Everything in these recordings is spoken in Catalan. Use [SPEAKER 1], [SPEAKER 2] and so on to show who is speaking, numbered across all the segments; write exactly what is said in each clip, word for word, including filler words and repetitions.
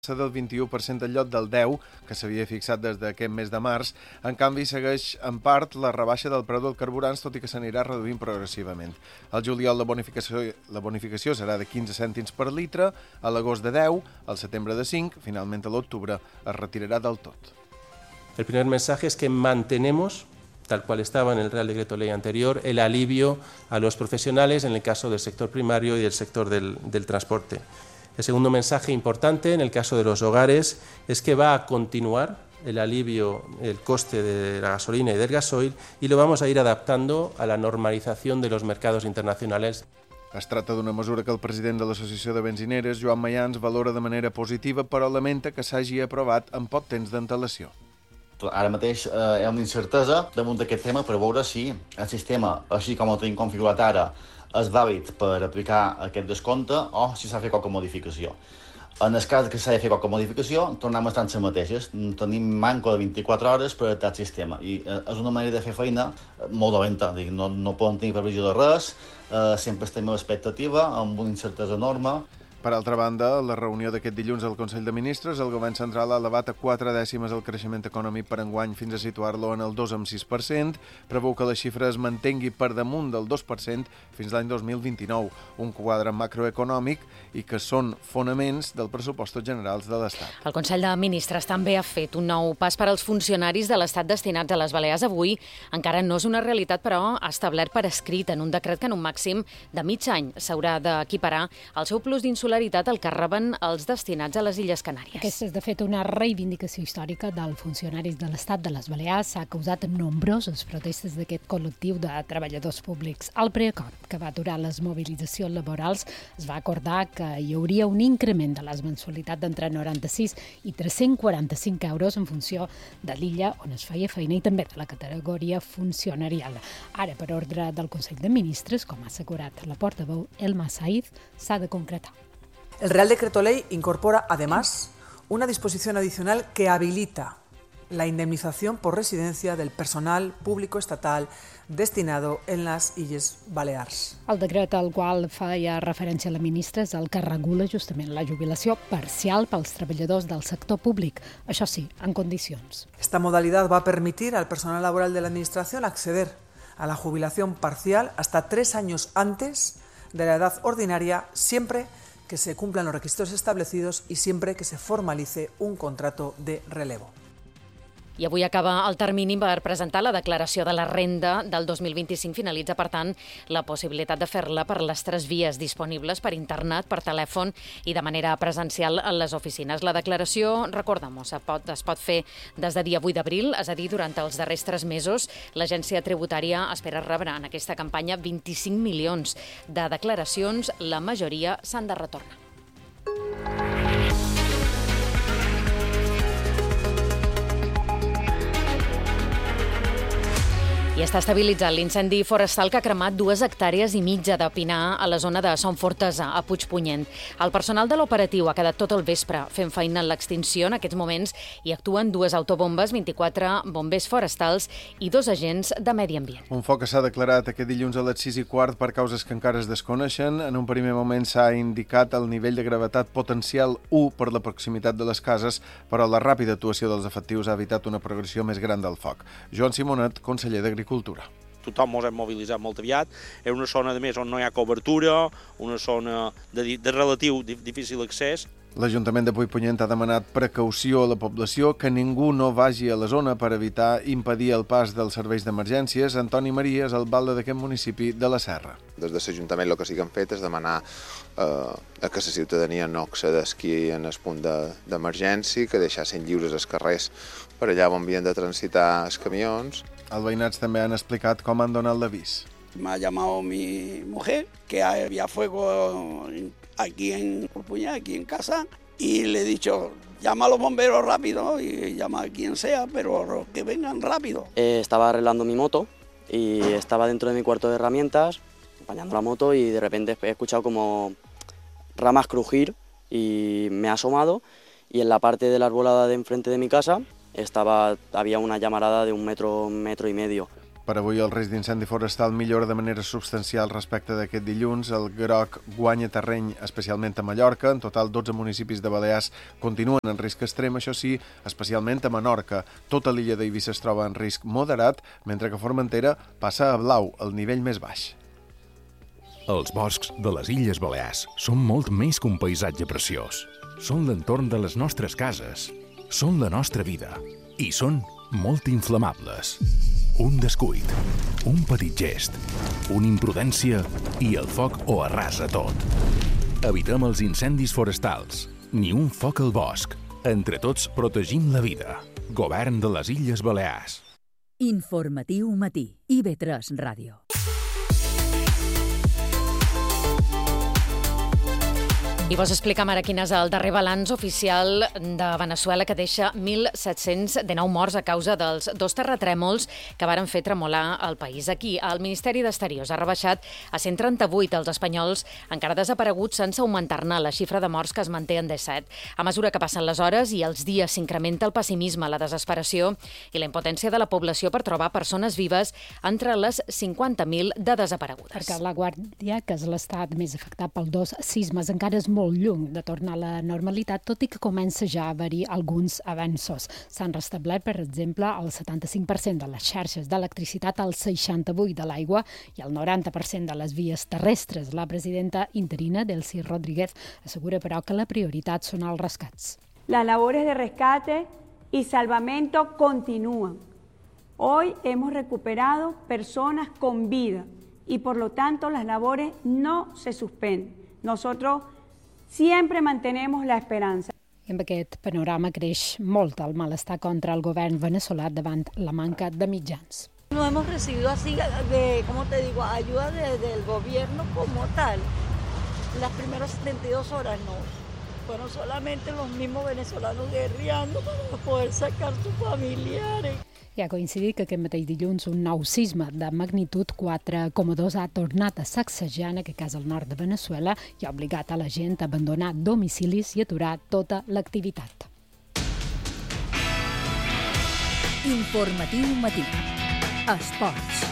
[SPEAKER 1] del vint-i-u per cent en lloc del deu per cent que s'havia fixat des d'aquest mes de març. En canvi, segueix en part la rebaixa del preu dels carburants, tot i que s'anirà reduint progressivament. Al juliol la bonificació, la bonificació serà de quinze cèntims per litre, a l'agost de deu, al setembre de cinc, finalment a l'octubre es retirarà del tot.
[SPEAKER 2] El primer mensaje es que mantenemos, tal cual estaba en el Real Decreto Ley anterior, el alivio a los profesionales en el caso del sector primario y del sector del, del transporte. El segundo mensaje importante en el caso de los hogares es que va a continuar el alivio, el coste de la gasolina y del gasoil, y lo vamos a ir adaptando a la normalización de los mercados internacionales.
[SPEAKER 1] Es tracta d'una mesura que el president de l'Associació de Benzineres, Joan Mayans, valora de manera positiva, però lamenta que s'hagi aprovat amb poc temps d'antelació.
[SPEAKER 3] Ara mateix eh, hi ha una incertesa damunt d'aquest tema per veure si el sistema, així com el tenim configurat ara, és vàlid per aplicar aquest descompte o si s'ha de fer qualque modificació. En el cas que s'ha de fer qualque modificació, tornem a estar en les mateixes. Tenim manco de vint-i-quatre hores per adaptar el sistema i és una manera de fer feina molt dolenta. No, no poden tenir previsió de res, eh, sempre estem a l'expectativa, amb una incertesa enorme.
[SPEAKER 1] Per altra banda, a la reunió d'aquest dilluns al Consell de Ministres, el Govern Central ha elevat a quatre dècimes el creixement econòmic per enguany fins a situar-lo en el dos coma sis per cent. Preveu que la xifra es mantengui per damunt del dos per cent fins l'any dos mil vint-i-nou, un quadre macroeconòmic i que són fonaments dels pressupostos generals de l'Estat.
[SPEAKER 4] El Consell de Ministres també ha fet un nou pas per als funcionaris de l'Estat destinats a les Balears avui. Encara no és una realitat, però ha establert per escrit en un decret que en un màxim de mig any s'haurà d'equiparar el seu plus d'insolidaritat el que reben els destinats a les Illes Canàries.
[SPEAKER 5] Aquesta és, de fet, una reivindicació històrica dels funcionaris de l'Estat de les Balears. S'ha causat nombroses protestes d'aquest col·lectiu de treballadors públics. Al preacord, que va aturar les mobilitzacions laborals, es va acordar que hi hauria un increment de les mensualitats d'entre noranta-sis i tres-cents quaranta-cinc euros en funció de l'illa on es feia feina i també de la categoria funcionarial. Ara, per ordre del Consell de Ministres, com ha assegurat la portaveu Elma Saiz, s'ha de concretar.
[SPEAKER 6] El Real Decreto Ley incorpora, además, una disposición adicional que habilita la indemnización por residencia del personal público estatal destinado en les Illes Balears.
[SPEAKER 5] El decret al qual feia referència la ministra és el que regula justament la jubilació parcial pels treballadors del sector públic, això sí, en condicions.
[SPEAKER 6] Esta modalidad va a permitir al personal laboral de la Administración acceder a la jubilación parcial hasta tres años antes de la edad ordinaria, siempre que se cumplan los requisitos establecidos y siempre que se formalice un contrato de relevo.
[SPEAKER 4] I avui acaba el termini per presentar la declaració de la renda del dos mil vint-i-cinc. Finalitza, per tant, la possibilitat de fer-la per les tres vies disponibles per internet, per telèfon i de manera presencial a les oficines. La declaració, recordem-ho, es pot, es pot fer des de dia vuit d'abril, és a dir, durant els darrers tres mesos. L'agència tributària espera rebre en aquesta campanya vint-i-cinc milions de declaracions. La majoria s'han de retornar. I està estabilitzat l'incendi forestal que ha cremat dues hectàrees i mitja de pinar a la zona de Son Fortesa, a Puigpunyent. El personal de l'operatiu ha quedat tot el vespre fent feina en l'extinció. En aquests moments hi actuen dues autobombes, vint-i-quatre bombers forestals i dos agents de medi ambient.
[SPEAKER 1] Un foc que s'ha declarat aquest dilluns a les sis i quart per causes que encara es desconeixen. En un primer moment s'ha indicat el nivell de gravetat potencial u per la proximitat de les cases, però la ràpida actuació dels efectius ha evitat una progressió més gran del foc. Joan Simonet, conseller d'Agricultura.
[SPEAKER 7] Tothom ens hem mobilitzat molt aviat. És una zona, a més, on no hi ha cobertura, una zona de, de relatiu difícil accés.
[SPEAKER 1] L'Ajuntament de Puigpunyent ha demanat precaució a la població, que ningú no vagi a la zona per evitar impedir el pas dels serveis d'emergències. Antoni Maria és alcalde d'aquest municipi de la Serra.
[SPEAKER 8] Des de l'Ajuntament el que sí que han fet és demanar eh, que la ciutadania no accedeixi en el punt d'emergència, que deixassin lliures els carrers per allà on havien de transitar els camions.
[SPEAKER 1] Els veïnats també han explicat com han donat l'avís.
[SPEAKER 9] Me ha llamado mi mujer, que había fuego aquí en Puigpunyent, aquí en casa, y le he dicho, llama a los bomberos rápido, y llama a quien sea, pero que vengan rápido.
[SPEAKER 10] Eh, estaba arreglando mi moto y estaba dentro de mi cuarto de herramientas, acompañando la moto, y de repente he escuchado como ramas crujir y me he asomado, y en la parte de la arbolada de enfrente de mi casa estaba, había una llamarada de un metro, metro y medio.
[SPEAKER 1] Per avui el risc d'incendi forestal millora de manera substancial respecte d'aquest dilluns. El groc guanya terreny, especialment a Mallorca. En total, dotze municipis de Balears continuen en risc extrem, això sí, especialment a Menorca. Tota l'illa d'Eivissa es troba en risc moderat, mentre que Formentera passa a blau, el nivell més baix.
[SPEAKER 11] Els boscs de les Illes Balears són molt més que un paisatge preciós. Són l'entorn de les nostres cases, són la nostra vida i són molt inflamables. Un descuit, un petit gest, una imprudència i el foc ho arrasa tot. Evitem els incendis forestals. Ni un foc al bosc. Entre tots protegim la vida. Govern de les Illes Balears.
[SPEAKER 12] Informatiu matí. I V tres Ràdio.
[SPEAKER 4] I vos explicam ara quin és el darrer balanç oficial de Veneçuela, que deixa mil set-cents dinou morts a causa dels dos terratrèmols que varen fer tremolar el país. Aquí, el Ministeri d'Exteriors ha rebaixat a cent trenta-vuit els espanyols encara desapareguts, sense augmentar-ne la xifra de morts, que es manté en disset. A mesura que passen les hores i els dies, s'incrementa el pessimisme, la desesperació i la impotència de la població per trobar persones vives entre les cinquanta mil de desaparegudes.
[SPEAKER 5] Perquè la Guàrdia, que és l'estat més afectat pels dos sismes, encara és molt molt lluny de tornar a la normalitat, tot i que comença ja a haver-hi alguns avenços. S'han restablert, per exemple, el setanta-cinc per cent de les xarxes d'electricitat, el seixanta-vuit per cent de l'aigua i el noranta per cent de les vies terrestres. La presidenta interina, Delcy Rodríguez, assegura, però, que la prioritat són els rescats.
[SPEAKER 13] Las labores de rescate y salvamento continúan. Hoy hemos recuperado personas con vida y, por lo tanto, las labores no se suspenden. Nosotros siempre mantenemos la esperanza.
[SPEAKER 5] I amb aquest panorama creix molt el malestar contra el govern veneçolà davant la manca de mitjans.
[SPEAKER 14] No hemos recibido así, de, ¿cómo te digo?, ayuda de, del gobierno como tal. Las primeras setenta y dos horas no. Fueron solamente los mismos venezolanos guerreando para poder sacar sus familiares.
[SPEAKER 5] I ha coincidit que aquest mateix dilluns un nou sisme de magnitud quatre coma dos ha tornat a sacsejar, en aquest cas al nord de Veneçuela, i ha obligat a la gent a abandonar domicilis i aturar tota l'activitat.
[SPEAKER 12] Informatiu matí. Esports.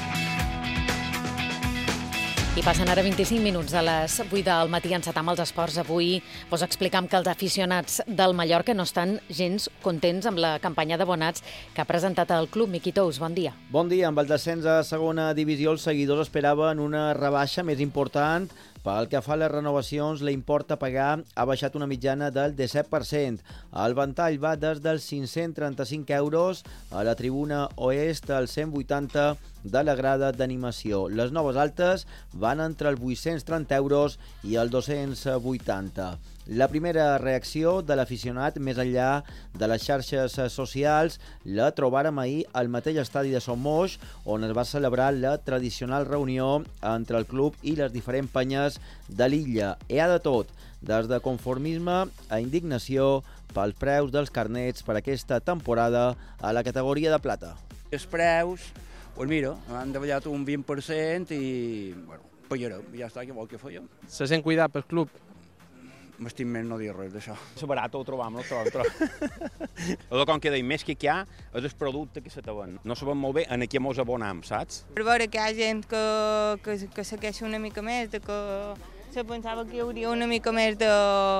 [SPEAKER 4] I passen ara vint-i-cinc minuts de les vuit del matí. Encetam els esports. Avui vos explicam que els aficionats del Mallorca no estan gens contents amb la campanya d'abonats que ha presentat el club. Miqui Tous, bon dia.
[SPEAKER 15] Bon dia. Amb el descens a segona divisió, els seguidors esperaven una rebaixa més important. Pel que fa a les renovacions, l'import a pagar ha baixat una mitjana del disset per cent. El ventall va des dels cinc-cents trenta-cinc euros a la tribuna oest als cent vuitanta de la grada d'animació. Les noves altes van entre els vuit-cents trenta euros i els dos-cents vuitanta. La primera reacció de l'aficionat, més enllà de les xarxes socials, la trobàrem ahir al mateix estadi de Son Moix, on es va celebrar la tradicional reunió entre el club i les diferents penyes de l'illa. Hi ha de tot, des de conformisme a indignació pels preus dels carnets per aquesta temporada a la categoria de plata.
[SPEAKER 16] Els preus, pues mira, han davallat un vint per cent i, bueno, pagarem, ja està, què vol que fèiem.
[SPEAKER 2] Se sent cuidat pel club?
[SPEAKER 16] M'estim més no dir res d'això.
[SPEAKER 17] És barat, ho trobam, no ho trobam. El com que deim més que hi ha és el producte que se te ven. No sabem molt bé en què mos abonam, saps?
[SPEAKER 18] Per veure que hi ha gent que, que, que segueix una mica més, de que se pensava que hi hauria una mica més de,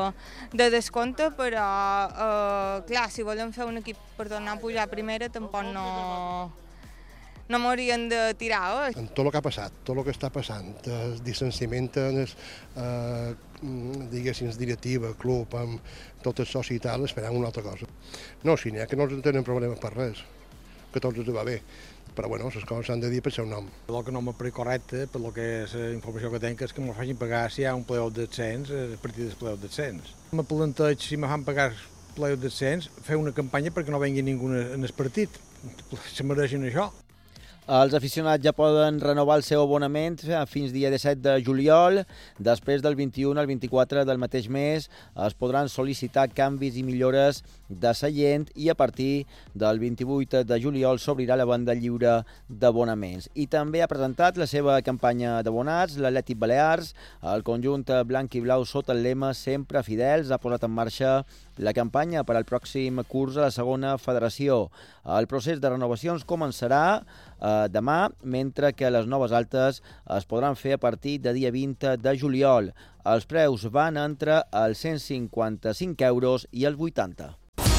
[SPEAKER 18] de descompte, però, eh, clar, si volem fer un equip per tornar a pujar a primera, tampoc no... no m'haurien de tirar.
[SPEAKER 19] En tot el que ha passat, tot el que està passant, el distanciament, eh, diguéssim, directiva, club, amb tot el soci i tal, esperem una altra cosa. No, si n'hi ha que no tenen problemes per res, que tots ens va bé, però bueno, les coses s'han de dir per seu nom.
[SPEAKER 20] El que no m'ha parit correcte, per lo que és la informació que tenc, és que me facin pagar si hi ha un playoff de descens, a partir del playoff de descens. Me planteig, si me fan pagar playoff de descens, fer una campanya perquè no vengui ningú en el partit. Se mereixen això.
[SPEAKER 15] Els aficionats ja poden renovar el seu abonament fins dia disset de juliol. Després del vint-i-u al vint-i-quatre del mateix mes es podran sol·licitar canvis i millores de seient i a partir del vint-i-vuit de juliol s'obrirà la venda lliure d'abonaments. I també ha presentat la seva campanya d'abonats, l'Atlètic Balears. El conjunt blanc i blau sota el lema Sempre Fidels ha posat en marxa la campanya per al pròxim curs a la segona federació. El procés de renovacions començarà a demà, mentre que les noves altes es podran fer a partir de dia vint de juliol. Els preus van entre els cent cinquanta-cinc euros i els vuitanta.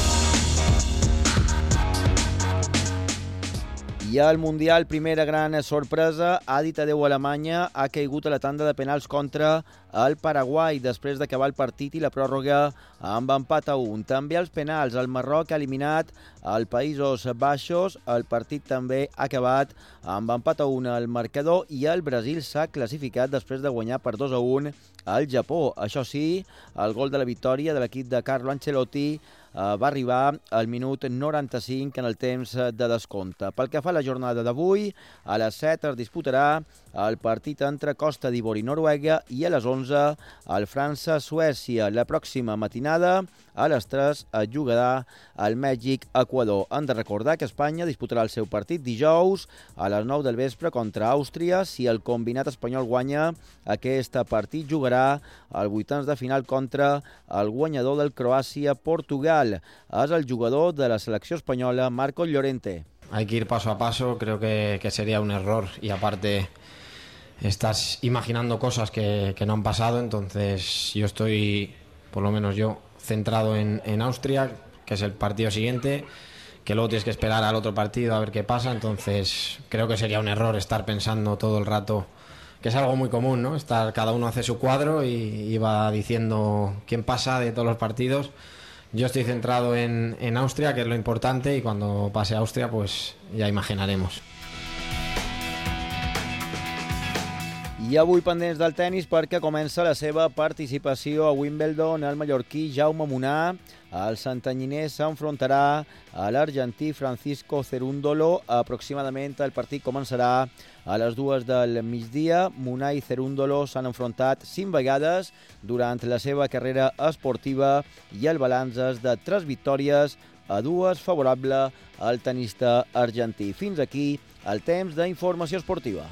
[SPEAKER 15] I al Mundial, primera gran sorpresa, ha dit adeu a Alemanya, ha caigut a la tanda de penals contra el Paraguai després d'acabar el partit i la pròrroga amb empat a un. També als penals, el Marroc ha eliminat el Països Baixos, el partit també ha acabat amb empat a un al marcador i el Brasil s'ha classificat després de guanyar per dos a un al Japó. Això sí, el gol de la victòria de l'equip de Carlo Ancelotti va arribar al minut noranta-cinc en el temps de descompte. Pel que fa a la jornada d'avui, a les set es disputarà el partit entre Costa d'Ivori i Noruega i a les onze el França-Suècia. La pròxima matinada, a les tres, es jugarà el Mèxic-Equador. Han de recordar que Espanya disputarà el seu partit dijous a les nou del vespre contra Àustria. Si el combinat espanyol guanya, aquest partit jugarà al vuitens de final contra el guanyador del Croàcia-Portugal. Es el jugador de la selección española, Marcos Llorente.
[SPEAKER 21] Hay que ir paso a paso, creo que, que sería un error y aparte estás imaginando cosas que, que no han pasado, entonces yo estoy, por lo menos yo, centrado en, en Austria, que es el partido siguiente, que luego tienes que esperar al otro partido a ver qué pasa, entonces creo que sería un error estar pensando todo el rato, que es algo muy común, ¿no? Estar, cada uno hace su cuadro y, y va diciendo quién pasa de todos los partidos. Yo estoy centrado en, en Austria, que es lo importante, y cuando pase a Austria, pues ya imaginaremos.
[SPEAKER 15] I avui pendents del tennis perquè comença la seva participació a Wimbledon. El mallorquí Jaume Munar, el santanyiner, s'enfrontarà a l'argentí Francisco Cerúndolo. Aproximadament el partit començarà a les dues del migdia. Munar i Cerúndolo s'han enfrontat cinc vegades durant la seva carrera esportiva i el balanç és de tres victòries a dues favorable al tenista argentí. Fins aquí el temps d'informació esportiva.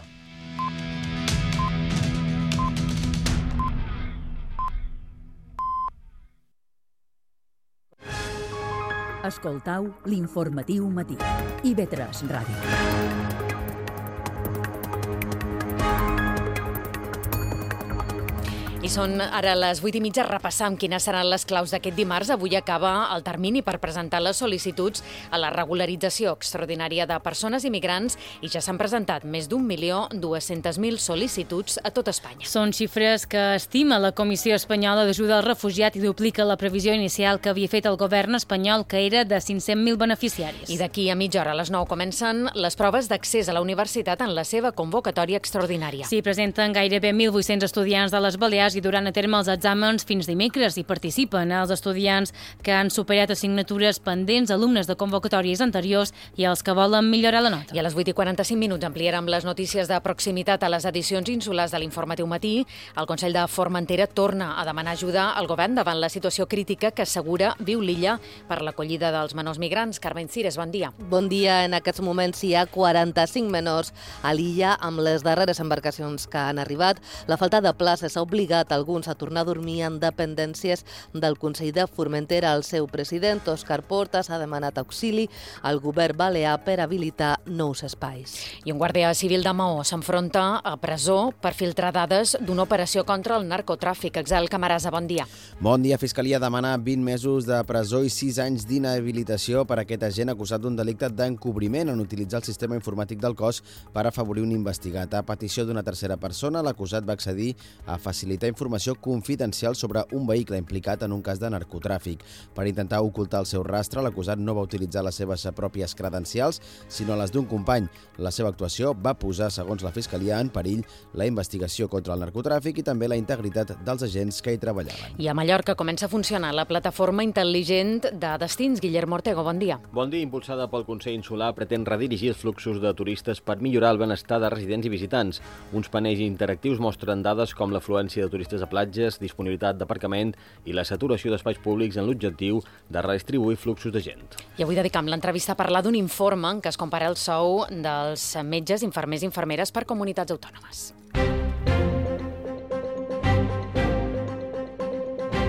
[SPEAKER 12] Escoltau l'informatiu matí. I ve tres Ràdio.
[SPEAKER 4] I són ara les vuit i mitja, repassam quines seran les claus d'aquest dimarts. Avui acaba el termini per presentar les sol·licituds a la regularització extraordinària de persones immigrants i ja s'han presentat més d'un milió dues-centes mil sol·licituds a tot Espanya.
[SPEAKER 22] Són xifres que estima la Comissió Espanyola d'Ajuda al Refugiat i duplica la previsió inicial que havia fet el govern espanyol, que era de cinc-cents mil beneficiaris.
[SPEAKER 4] I d'aquí a mitja hora, a les nou, comencen les proves d'accés a la universitat en la seva convocatòria extraordinària.
[SPEAKER 22] S'hi presenten gairebé mil vuit-cents estudiants de les Balears i duran a terme els exàmens fins dimecres. Hi participen els estudiants que han superat assignatures pendents, alumnes de convocatòries anteriors i els que volen millorar la nota.
[SPEAKER 4] I a les vuit i quaranta-cinc minuts ampliarem les notícies de proximitat a les edicions insulars de l'Informatiu Matí. El Consell de Formentera torna a demanar ajuda al govern davant la situació crítica que assegura viu l'illa per l'acollida dels menors migrants. Carmen Cires, bon dia.
[SPEAKER 23] Bon dia. En aquests moments hi ha quaranta-cinc menors a l'illa amb les darreres embarcacions que han arribat. La falta de places ha obligat alguns a tornar a dormir en dependències del Consell de Formentera. El seu president, Òscar Portas, ha demanat auxili al govern balear per habilitar nous espais.
[SPEAKER 4] I un guàrdia civil de Maó s'enfronta a presó per filtrar dades d'una operació contra el narcotràfic. Axel Camarasa, bon dia.
[SPEAKER 24] Bon dia. Fiscalia demana vint mesos de presó i sis anys d'inhabilitació per a aquest agent acusat d'un delicte d'encobriment en utilitzar el sistema informàtic del cos per afavorir un investigat. A petició d'una tercera persona, l'acusat va accedir a facilitar informació confidencial sobre un vehicle implicat en un cas de narcotràfic. Per intentar ocultar el seu rastre, l'acusat no va utilitzar les seves pròpies credencials, sinó les d'un company. La seva actuació va posar, segons la Fiscalia, en perill la investigació contra el narcotràfic i també la integritat dels agents que hi treballaven.
[SPEAKER 4] I a Mallorca comença a funcionar la plataforma intel·ligent de destins. Guillermo Ortego, bon dia.
[SPEAKER 25] Bon dia. Impulsada pel Consell Insular, pretén redirigir els fluxos de turistes per millorar el benestar de residents i visitants. Uns panells interactius mostren dades com l'afluència de turistes a platges, disponibilitat d'aparcament i la saturació d'espais públics en l'objectiu de redistribuir fluxos de gent.
[SPEAKER 4] I avui dedicam l'entrevista a parlar d'un informe en què es compara el sou dels metges, infermers i infermeres per comunitats autònomes.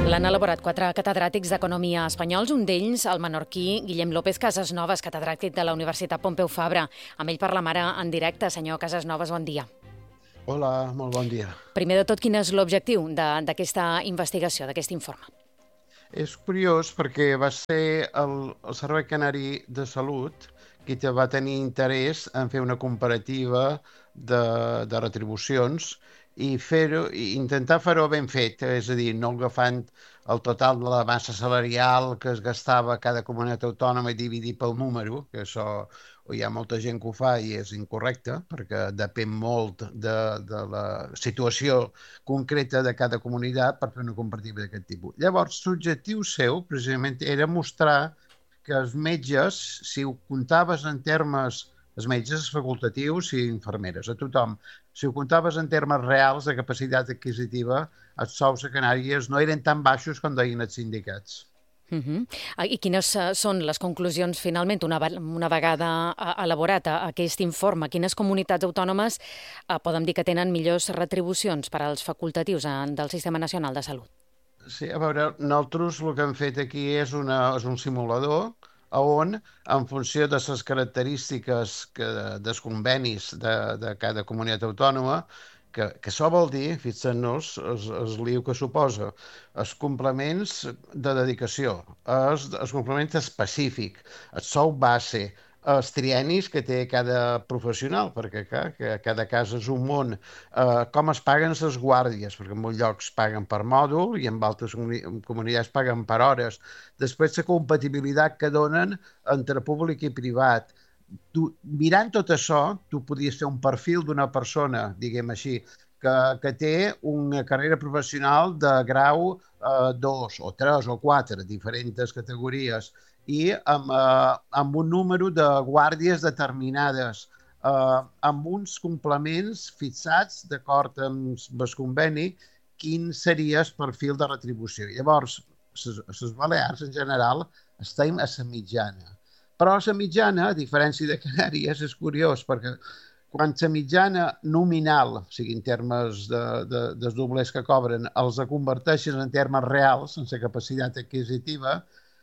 [SPEAKER 4] L'han elaborat quatre catedràtics d'Economia espanyols, un d'ells, el menorquí Guillem López Casasnovas, catedràtic de la Universitat Pompeu Fabra. Amb ell parlem ara en directe. Senyor Casasnovas, bon dia.
[SPEAKER 3] Hola, molt bon dia.
[SPEAKER 4] Primer de tot, quin és l'objectiu d'aquesta investigació, d'aquest informe?
[SPEAKER 3] És curiós perquè va ser el, el Servei Canari de Salut qui va tenir interès en fer una comparativa de, de retribucions i fer-ho, i intentar fer-ho ben fet, és a dir, no agafant el total de la massa salarial que es gastava cada comunitat autònoma i dividir pel número, que això hi ha molta gent que ho fa i és incorrecte, perquè depèn molt de, de la situació concreta de cada comunitat per fer una comparativa d'aquest tipus. Llavors, l'objectiu seu, precisament, era mostrar que els metges, si ho comptaves en termes, els metges facultatius i infermeres, a tothom, si ho comptaves en termes reals de capacitat adquisitiva, els sous a Canàries no eren tan baixos com deien els sindicats.
[SPEAKER 4] Uh-huh. I quines són les conclusions, finalment, una, una vegada elaborat aquest informe? Quines comunitats autònomes eh, podem dir que tenen millors retribucions per als facultatius del Sistema Nacional de Salut?
[SPEAKER 3] Sí, a veure, nosaltres el que hem fet aquí és, una, és un simulador on, en funció de les característiques que, dels convenis de, de cada comunitat autònoma, que, que això vol dir, fixant-nos, el, el liu que suposa, els complements de dedicació, els, els complements específics, el sou base, els triennis que té cada professional, perquè clar, que cada cas és un món, eh, com es paguen les guàrdies, perquè en molts llocs paguen per mòdul i en altres comunitats paguen per hores. Després la compatibilitat que donen entre públic i privat. Tu, mirant tot això, tu podies fer un perfil d'una persona, diguem així, que, que té una carrera professional de grau eh, dos o tres o quatre, diferents categories, i amb, eh, amb un número de guàrdies determinades, eh, amb uns complements fixats d'acord amb el conveni, quin seria el perfil de retribució. Llavors, les Balears, en general, estem a la mitjana. Però la mitjana, a diferència de Canàries, és curiós, perquè quan la mitjana nominal, o sigui, en termes de, de, dels doblers que cobren, els converteixen en termes reals, sense capacitat adquisitiva,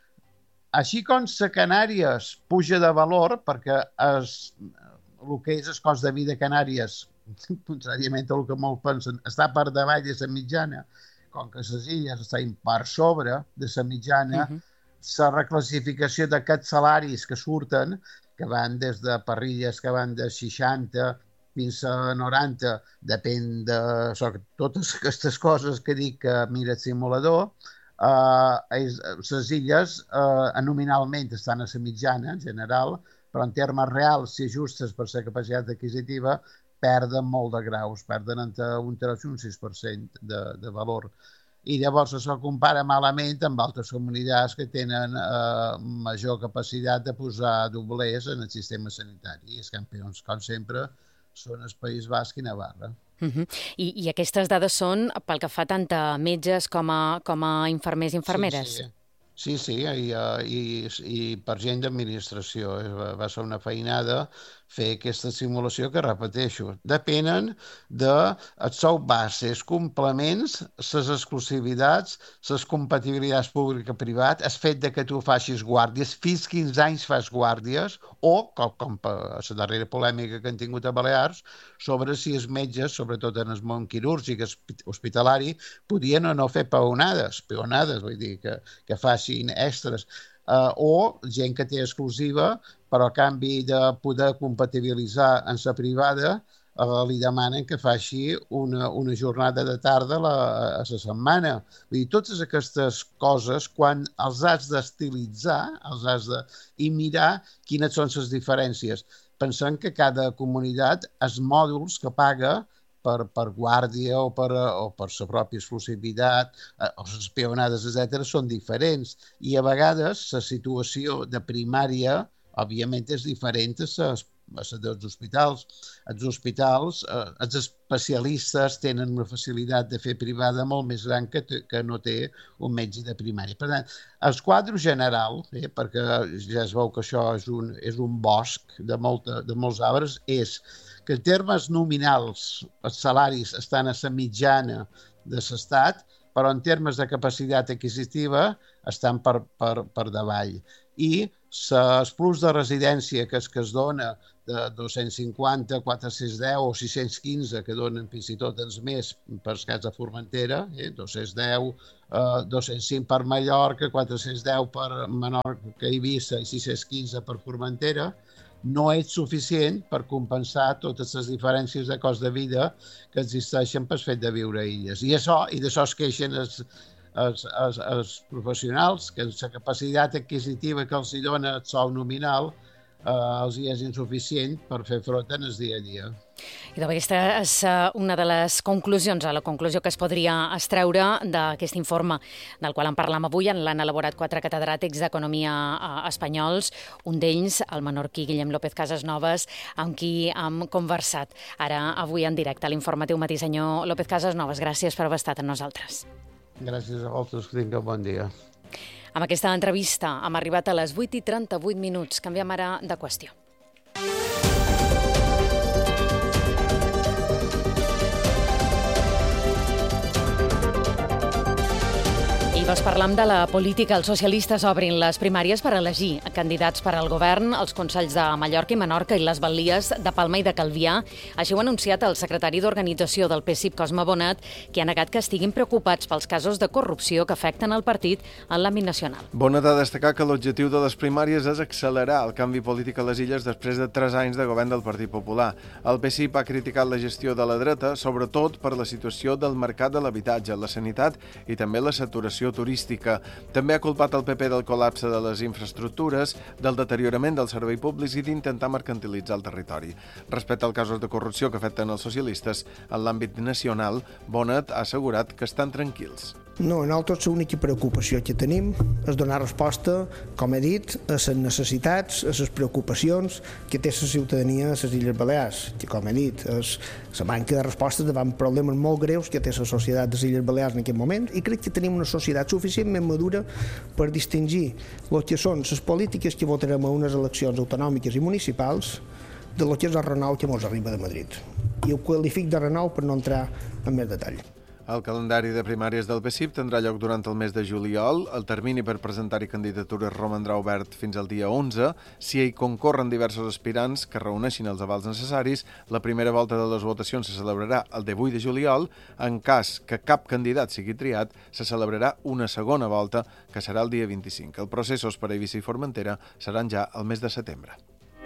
[SPEAKER 3] així com la Canàries puja de valor, perquè es, el que és el cost de vida a Canàries, contràriament al que molts pensen, està per davall de la mitjana, com que les illes estan per sobre de la mitjana, uh-huh. La reclassificació d'aquests salaris que surten, que van des de parrilles que van de seixanta fins a noranta, depèn de so, totes aquestes coses que dic que mira el simulador, Uh, les illes uh, nominalment estan a la mitjana en general, però en termes reals, si ajustes per la capacitat adquisitiva, perden molt de graus, perden entre un tres i un sis per cent de, de valor. I llavors això compara malament amb altres comunitats que tenen uh, major capacitat de posar doblers en el sistema sanitari. I els campions, com sempre, són el País Basc i Navarra.
[SPEAKER 4] Uh-huh. I, I aquestes dades són pel que fa tant a metges com a, com a infermers i infermeres?
[SPEAKER 3] Sí, sí. Sí, sí, i, i, i per gent d'administració. Va ser una feinada fer aquesta simulació que, repeteixo, depenen dels sou bases, complements, les exclusivitats, les compatibilitats pública-privat, el fet de que tu facis guàrdies, fins quinze anys fas guàrdies, o, com, com per la darrera polèmica que han tingut a Balears, sobre si els metges, sobretot en el món quirúrgic, hospitalari, podien o no fer peonades, peonades, vull dir, que, que facin extras, uh, o gent que té exclusiva, però a canvi de poder compatibilitzar en la privada, eh, li demanen que faci una, una jornada de tarda a la, a la setmana. Vull dir, totes aquestes coses, quan els has d'estilitzar, els has de... i mirar quines són les diferències. Pensem que cada comunitat, els mòduls que paga per, per guàrdia o per, o per la pròpia exclusivitat, o les peonades, etcètera, són diferents. I a vegades la situació de primària, òbviament, és diferent a les dels hospitals. Els hospitals, eh, els especialistes tenen una facilitat de fer privada molt més gran que, que no té un metge de primària. Per tant, el quadre general, eh, perquè ja es veu que això és un, és un bosc de, molta, de molts arbres, és que en termes nominals els salaris estan a la mitjana de l'estat, però en termes de capacitat adquisitiva estan per, per, per davall. I el plus de residència que es, que es dona de dos-cents cinquanta, quatre-cents deu o sis-cents quinze, que donen fins i tot els més per cas de Formentera, eh? dos-cents deu, eh, dos-cents cinc per Mallorca, quatre-cents deu per Menorca i Eivissa i sis-cents quinze per Formentera, no és suficient per compensar totes les diferències de cost de vida que existeixen pel fet de viure a illes. I això, i d'això es queixen els, els, els, els professionals, que la capacitat adquisitiva que els hi dona el sou nominal eh, els hi és insuficient per fer front en el dia a dia.
[SPEAKER 4] I doncs aquesta és una de les conclusions, la conclusió que es podria extreure d'aquest informe del qual en parlam avui. L'han elaborat quatre catedràtics d'Economia espanyols, un d'ells, el menorquí Guillem López Casasnovas, amb qui hem conversat ara avui en directe a l'Informatiu Matí. Senyor López Casasnovas, gràcies per haver estat amb nosaltres.
[SPEAKER 3] Gràcies a vosaltres, que tingueu bon dia.
[SPEAKER 4] Amb aquesta entrevista hem arribat a les vuit i trenta-vuit minuts. Canviem ara de qüestió. I doncs parlam de la política. Els socialistes obrin les primàries per elegir candidats per al govern als consells de Mallorca i Menorca i les Balies de Palma i de Calvià. Així ho ha anunciat el secretari d'Organització del P S I P, Cosme Bonat, que ha negat que estiguin preocupats pels casos de corrupció que afecten el partit en l'àmbit nacional.
[SPEAKER 1] Bonat ha destacat que l'objectiu de les primàries és accelerar el canvi polític a les illes després de tres anys de govern del Partit Popular. El P S I P ha criticat la gestió de la dreta, sobretot per la situació del mercat de l'habitatge, la sanitat i també la saturació turística. També ha culpat el P P del col·lapse de les infraestructures, del deteriorament dels serveis públics i d'intentar mercantilitzar el territori. Respecte als casos de corrupció que afecten els socialistes en l'àmbit nacional, Bonat ha assegurat que estan tranquils.
[SPEAKER 6] No, nosaltres l'única preocupació que tenim és donar resposta, com he dit, a les necessitats, a les preocupacions que té la ciutadania a les Illes Balears, que, com he dit, és la manca de respostes davant problemes molt greus que té la societat de les Illes Balears en aquest moment, i crec que tenim una societat suficientment madura per distingir el que són les polítiques que votarem a unes eleccions autonòmiques i municipals de lo que és el renou que ens arriba de Madrid. I ho qualific de renou per no entrar en més detall.
[SPEAKER 1] El calendari de primàries del P S I P tindrà lloc durant el mes de juliol. El termini per presentar-hi candidatures romandrà obert fins al dia onze. Si hi concorren diversos aspirants que reuneixin els avals necessaris, la primera volta de les votacions se celebrarà el divuit de juliol. En cas que cap candidat sigui triat, se celebrarà una segona volta, que serà el dia vint-i-cinc. Els processos per a Eivissa i Formentera seran ja el mes de setembre.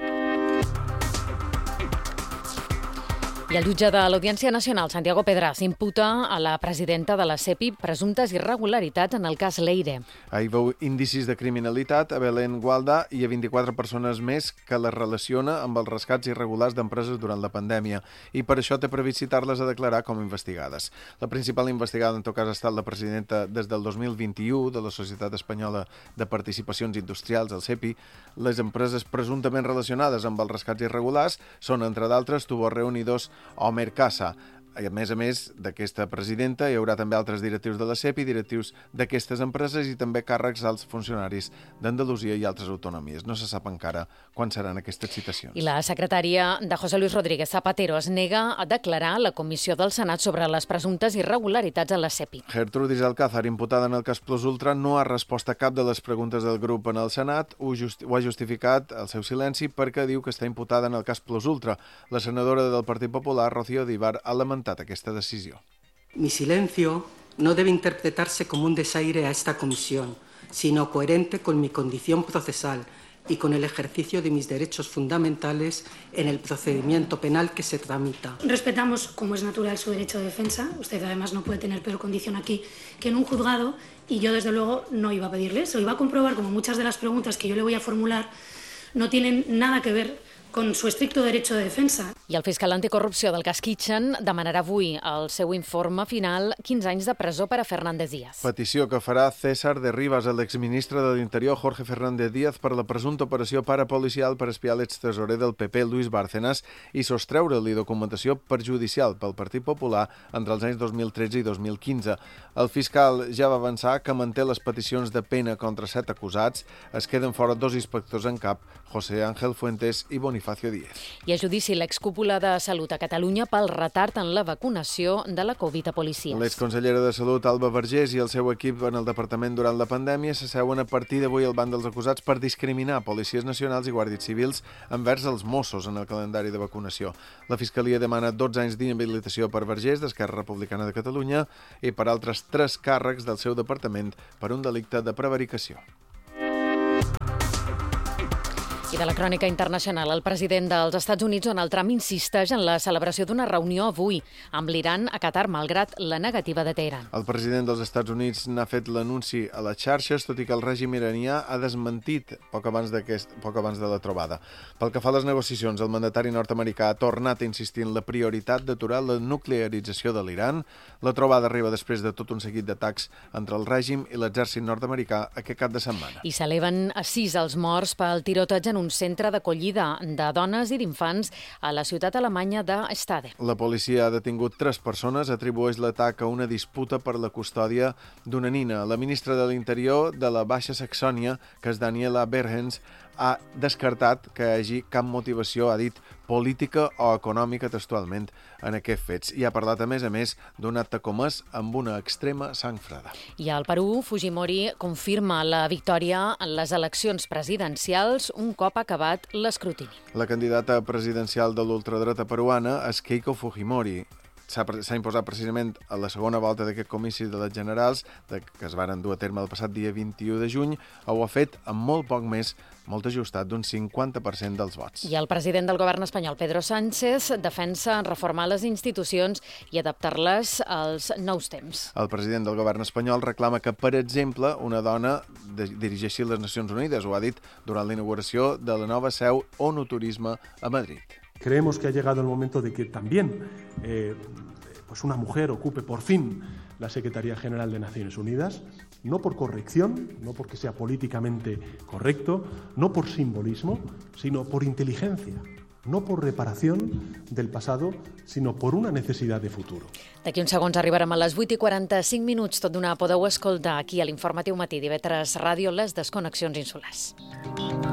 [SPEAKER 4] I el jutge de l'Audiència Nacional, Santiago Pedraz, imputa a la presidenta de la CEPI presumptes irregularitats en el cas Leire.
[SPEAKER 1] Hi veu indicis de criminalitat a Belén Gualda i a vint-i-quatre persones més que les relaciona amb els rescats irregulars d'empreses durant la pandèmia i per això té previst citar-les a declarar com a investigades. La principal investigada en tot cas ha estat la presidenta des del dos mil vint-i-u de la Societat Espanyola de Participacions Industrials, el CEPI. Les empreses presumptament relacionades amb els rescats irregulars són, entre d'altres, Tubos Reunidors o Mercasa. A més a més d'aquesta presidenta, hi haurà també altres directius de la CEPI, directius d'aquestes empreses i també càrrecs als funcionaris d'Andalusia i altres autonomies. No se sap encara quan seran aquestes citacions.
[SPEAKER 4] I la secretària de José Luis Rodríguez Zapatero es nega a declarar a la Comissió del Senat sobre les presumptes irregularitats a la CEPI.
[SPEAKER 1] Gertrudis Alcázar, imputada en el cas Plus Ultra, no ha respost a cap de les preguntes del grup en el Senat. Ho, just, ho ha justificat el seu silenci perquè diu que està imputada en el cas Plus Ultra. La senadora del Partit Popular, Rocío Díbar, ha lamentat aquesta decisió.
[SPEAKER 7] Mi silencio no debe interpretarse como un desaire a esta comisión, sino coherente con mi condición procesal y con el ejercicio de mis derechos fundamentales en el procedimiento penal que se tramita.
[SPEAKER 8] Respetamos, como es natural, su derecho de defensa. Usted además no puede tener peor condición aquí que en un juzgado y yo desde luego no iba a pedirle eso. Iba a comprobar como muchas de las preguntas que yo le voy a formular no tienen nada que ver con su estricto derecho de defensa.
[SPEAKER 4] I el fiscal anticorrupció del cas Kitchen demanarà avui el seu informe final quinze anys de presó per a Fernández Díaz.
[SPEAKER 1] Petició que farà César de Rivas, l'exministre de l'Interior Jorge Fernández Díaz, per la presumpta operació parapolicial per espiar l'extesorer del P P Luis Bárcenas i sostreure-li documentació perjudicial pel Partit Popular entre els anys dos mil tretze i dos mil quinze. El fiscal ja va avançar que manté les peticions de pena contra set acusats. Es queden fora dos inspectors en cap, José Ángel Fuentes i Bonifacio Díez.
[SPEAKER 4] I a judici l'excopulador cúpula de Salut a Catalunya pel retard en la vacunació de la Covid a policies.
[SPEAKER 1] L'exconsellera de Salut, Alba Vergés, i el seu equip en el departament durant la pandèmia s'asseuen a partir d'avui al banc dels acusats per discriminar policies nacionals i guàrdies civils envers els Mossos en el calendari de vacunació. La Fiscalia demana dotze anys d'inhabilitació per Vergés, d'Esquerra Republicana de Catalunya, i per altres tres càrrecs del seu departament per un delicte de prevaricació.
[SPEAKER 4] I de la crònica internacional, el president dels Estats Units, Donald Trump, insisteix en la celebració d'una reunió avui amb l'Iran a Qatar, malgrat la negativa de Teheran.
[SPEAKER 1] El president dels Estats Units n'ha fet l'anunci a les xarxes, tot i que el règim iranià ha desmentit poc abans, poc abans de la trobada. Pel que fa a les negociacions, el mandatari nord-americà ha tornat a insistir en la prioritat d'aturar la nuclearització de l'Iran. La trobada arriba després de tot un seguit d'atacs entre el règim i l'exèrcit nord-americà aquest cap de setmana.
[SPEAKER 4] I s'eleven a sis els morts pel tiroteig en un centre d'acollida de dones i d'infants a la ciutat alemanya de Stade.
[SPEAKER 1] La policia ha detingut tres persones, atribueix l'atac a una disputa per la custòdia d'una nina. La ministra de l'Interior de la Baixa Saxònia, que és Daniela Berhens, ha descartat que hi hagi cap motivació, ha dit, política o econòmica textualment en aquests fets. I ha parlat, a més a més, d'un acte comès amb una extrema sang freda.
[SPEAKER 4] I al Perú, Fujimori confirma la victòria en les eleccions presidencials un cop acabat l'escrutini.
[SPEAKER 1] La candidata presidencial de l'ultradreta peruana és Keiko Fujimori. S'ha imposat precisament a la segona volta d'aquest comici de les generals, que es van dur a terme el passat dia vint-i-u de juny, ho ha fet amb molt poc més, molt ajustat, d'un cinquanta per cent dels vots.
[SPEAKER 4] I el president del govern espanyol, Pedro Sánchez, defensa reformar les institucions i adaptar-les als nous temps.
[SPEAKER 1] El president del govern espanyol reclama que, per exemple, una dona dirigeixi les Nacions Unides, ho ha dit durant la inauguració de la nova seu ONU Turisme a Madrid.
[SPEAKER 9] Creemos que ha llegado el momento de que también eh, pues una mujer ocupe por fin la Secretaría General de Naciones Unidas, no por corrección, no porque sea políticamente correcto, no por simbolismo, sino por inteligencia, no por reparación del pasado, sinó por una necesidad de futuro.
[SPEAKER 4] D'aquí uns segons arribarem a les vuit i quaranta-cinc minuts. Tot d'una podeu escoltar aquí a l'Informatiu Matí d'I V tres Ràdio, les desconnexions insulars.